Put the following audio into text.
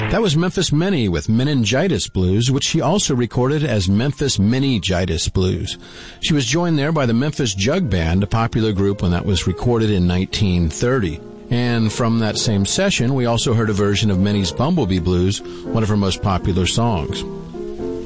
That was Memphis Minnie with Meningitis Blues, which she also recorded as Memphis Minigitis Blues. She was joined there by the Memphis Jug Band, a popular group when that was recorded in 1930. And from that same session, we also heard a version of Minnie's Bumblebee Blues, one of her most popular songs.